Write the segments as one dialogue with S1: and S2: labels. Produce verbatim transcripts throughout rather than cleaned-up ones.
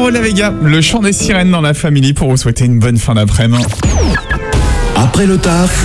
S1: Caro La Vega, le chant des sirènes dans la famille pour vous souhaiter une bonne fin d'après-midi.
S2: Après le taf,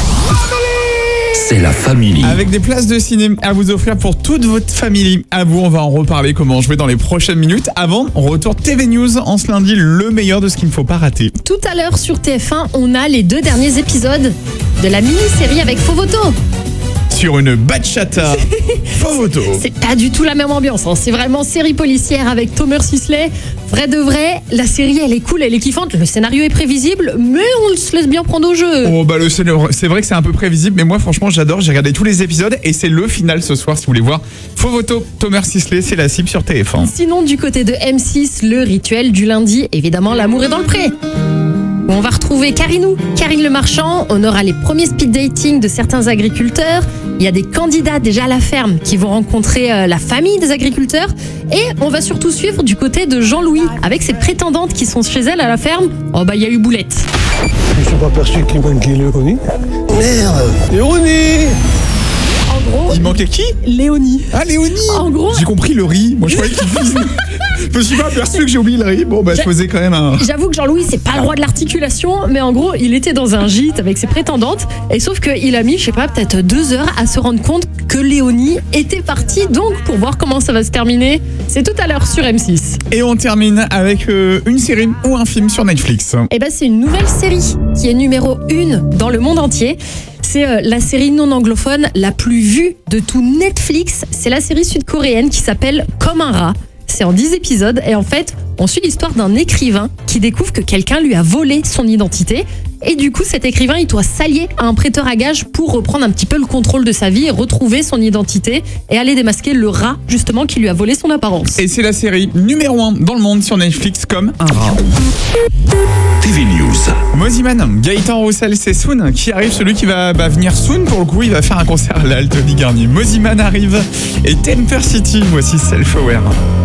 S2: c'est la famille.
S1: Avec des places de ciné à vous offrir pour toute votre famille. À vous, on va en reparler comment jouer dans les prochaines minutes. Avant, on retourne T V News en ce lundi, le meilleur de ce qu'il ne faut pas rater.
S3: Tout à l'heure sur T F un, on a les deux derniers épisodes de la mini-série avec Faux Voto.
S1: Sur une bachata, Faux Voto.
S3: C'est pas du tout la même ambiance, hein. C'est vraiment série policière avec Thomas Sisley. Vrai de vrai, la série elle est cool, elle est kiffante, le scénario est prévisible, mais on se laisse bien prendre au jeu.
S1: Oh bah le scénario, c'est vrai que c'est un peu prévisible, mais moi franchement j'adore, j'ai regardé tous les épisodes et c'est le final ce soir si vous voulez voir. Faux Voto, Thomas Sisley, c'est la cible sur T F un.
S3: Sinon du côté de M six, le rituel du lundi, évidemment l'amour est dans le pré. On va retrouver Carinou, Karine Le Marchand, on aura les premiers speed dating de certains agriculteurs, il y a des candidats déjà à la ferme qui vont rencontrer euh, la famille des agriculteurs et on va surtout suivre du côté de Jean-Louis avec ses prétendantes qui sont chez elle à la ferme. Oh bah il y a eu boulette.
S4: Je ne suis pas perçu qu'il manquait Léonie. Merde, Léonie.
S3: En gros,
S1: Il manquait qui?
S3: Léonie.
S1: Ah Léonie.
S3: En gros,
S1: J'ai compris le riz, moi je croyais qu'il faisait... Je me suis pas aperçu que j'ai oublié le riz, bon bah je faisais quand même un...
S3: j'avoue que Jean-Louis, c'est pas le roi de l'articulation, mais en gros, il était dans un gîte avec ses prétendantes, et sauf qu'il a mis, je sais pas, peut-être deux heures à se rendre compte que Léonie était partie, donc pour voir comment ça va se terminer, c'est tout à l'heure sur M six.
S1: Et on termine avec euh, une série ou un film sur Netflix.
S3: Et ben c'est une nouvelle série qui est numéro une dans le monde entier. C'est euh, la série non anglophone la plus vue de tout Netflix. C'est la série sud-coréenne qui s'appelle Comme un rat. C'est en dix épisodes et en fait, on suit l'histoire d'un écrivain qui découvre que quelqu'un lui a volé son identité. Et du coup, cet écrivain, il doit s'allier à un prêteur à gages pour reprendre un petit peu le contrôle de sa vie et retrouver son identité et aller démasquer le rat, justement, qui lui a volé son apparence.
S1: Et c'est la série numéro un dans le monde sur Netflix, Comme un rat.
S2: T V News.
S1: Moziman, Gaëtan Roussel, c'est Soon qui arrive, celui qui va bah, venir soon pour le coup, il va faire un concert à l'Altony Garnier. Moziman arrive et Temper City, voici Self Aware.